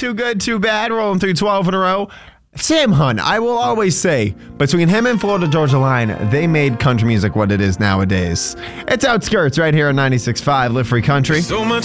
Too Good, Too Bad, rolling through 12 in a row. Sam Hunt, I will always say, between him and Florida Georgia Line, they made country music what it is nowadays. It's Outskirts right here on 96.5 Live Free Country. So much